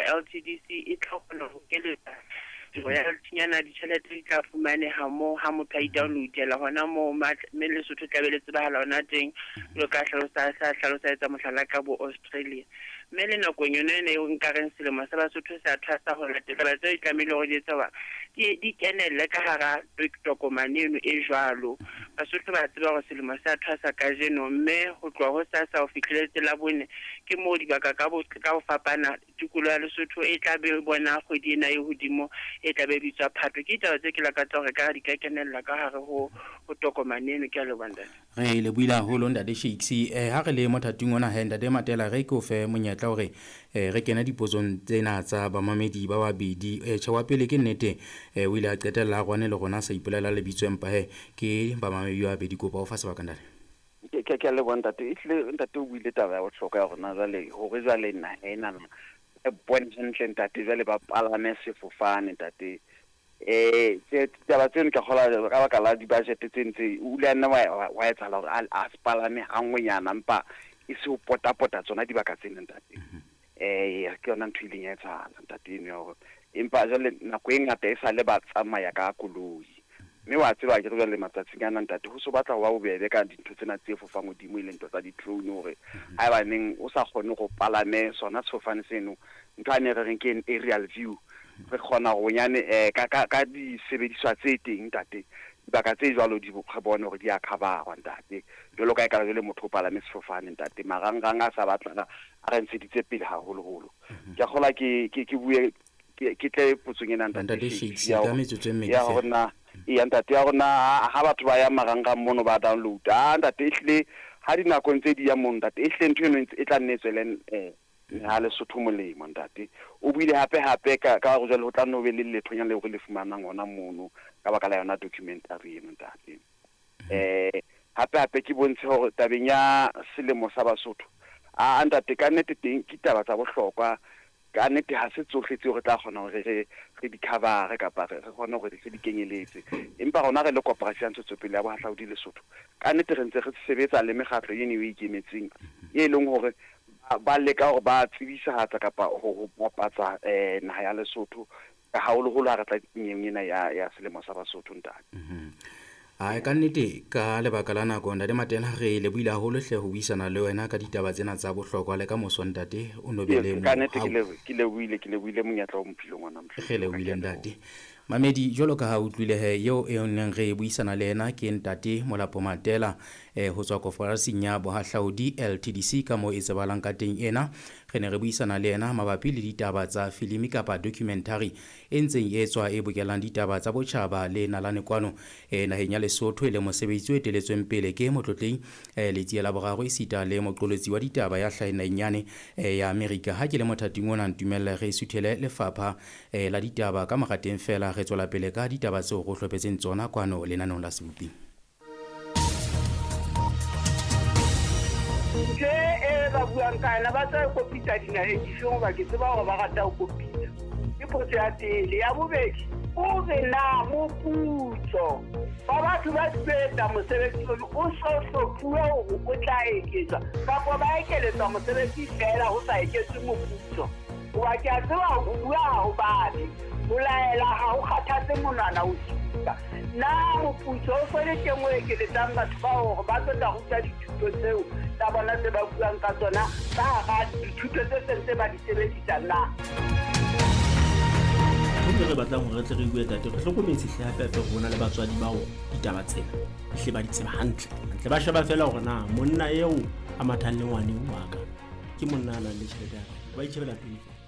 LTDC e tla kgona ho keletsa royalty-nyana ditjhelete di tla fumaneha moo ha motho a i-downloadela hona moo mme Lesotho tla be le tsebahala hona teng lo ka hlalosetsa mohlala ka bo Australia. Mme le nakong yona ene eo nkareng selemo sa Basotho sa thwasa ho latela tseo tlamehile hore di etsa di kenelle ka hara tokomane eno e jwalo. Basotho ba tseba hore selemo sa thwasa ka jeno, mme ho tloha ho sasa ho fihlelletse la bone ke moo dibaka ka ho fapana tikolo ya Lesotho e tla be bona kgwedi ena e hodimo e tla be bitswa Phatwe. Ke taba tse ke lakatsa hore ka di ka kenella ka hare ho tokomane eno. Ke a lebanda re le buila ho londa de Shakes ha re le mothating ona henda de Matela re ko fe monyetla hore re kena dipotsong tsena tsa bamamedi ba babedi wa pele ke nnete o ile a qetella gone le gona sa ipolela lebitso empa ke bamamedi ba babedi kopa o fa sebakandale ke le bonta te itle ntate o buile taba ya bohlokwa ya rona jale ho re jale nna ena bontshantle ntate jale ba palame sefofane ntate taba tseno ka kgola ka baka la di-budget tse ntse o ile nna wa etsa hore a sepalame hangwenyana mpa e se o pota tsona dibaka tsena ntate ke yona ntho ile ya etsa ntate eno empa jale nako e ngata e sa le ba tsamaya ka koloi mme wa tseba ke re le matsatsing ana ntate ho so batla wa bobebe ka dintho tsena tse fofang godimo ile ntwa tsa di-drone hore ha ba neng o sa kgone go palame sona sefofane seno ntho ane re reng ke aerial view re kgona go nyane ka di sebediswa tse teng ntate dibaka tse jwalo di bone hore di a coverwa ntate jalo ka ekala le motho o palame sefofane ntate marangrang a sa batla a re ntsheditse pele haholo ke kgola ke bue ke tle potsong ena ntate ya hona ya ntate ya rona ha batho ba ya marangrang mono ba download ntate ehle ha dinako ntse di ya mo ntate ehle ntho eno e tla nnetsweleng ha Lesotho molemo ntate o buile hape ka go jalo ho tla no be le lethonyana le go le fumanang ona mono ka baka la yona documentary eno ntate hape ke bontshe hore tabeng ya selemo sa Basotho ntate ka nnete teng ke taba tsa bohlokwa ka nnete ha se tsohle tseo re tla kgona hore re di cover kapa re kgona hore re di kenyeletse empa rona re le cooperation tsopele ya bohahlaudi Lesotho ka nnete re ntse re sebetsa le mekgatlo eno e ikemetseng e leng hore ba leka hore ba tsebisahatsa kapa ho bapatsa naha ya Lesotho ka haholoholo ha re tla nyeng ena ya selemo sa Basotho ntate ka nnete ka lebaka la nako ntate Matela re le buile haholo hle ho buisana le wena ka ditaba tsena tsa bohlokwa le ka moso ntate o nobele ka nnete ke le buile monyetla o mphilong ona mhle le buile ntate Mamedi jolo ka ha utlwile eo e neng re buisana le ena ke ntate Molapo Matela ho tswa koporasing ya bohahlaudi LTDC ka mo e tsebalang ka teng ena re ne re buisana le ena mabapi le ditaba tsa filimi kapa documentary e ntseng e etswa e bokelang ditaba tsa botjhaba le nalane kwano naheng ya Lesotho e le mosebetsi o eteletsweng pele ke motlotleng letsie la boraro e sita le moqolotsi wa ditaba ya hlahinang nyane ya America ha ke le mothating ona ntumelle re suthele lefapha la ditaba ka magateng fela re tswela pele ka ditaba tseo go hlopetseng tsona kwano lenanong la Sebupi ba buang kana ba tsa kopisa dinaheng difeng ba ke tseba hore ba rata ho kopisa ke potso ya pele ya bobedi o be na moputso ba batho ba sebetsa mosebetsi o so hlophuwe hore o tla eketswa kapa ba ekeletswa mosebetsi fela ho sa eketswe moputso wa ke a tseba ho bua ho bane o laela ha o kgathatse monwana o supa na moputso o fele teng o ekeletsang batho ba hore ba tla ruta dithuto tseo tsa bona tse ba buang ka tsona ka hara dithuto tse sentse ba di sebedisa na re batlang hore re tle re bue tate re hlokometse hle hape ho bona le batswadi bao ditaba tsena hle ba di tseba hantle ba sheba fela hore na monna eo a mathang le ngwane wa ka ke monna a nang le tjhelete ba itjhebela pele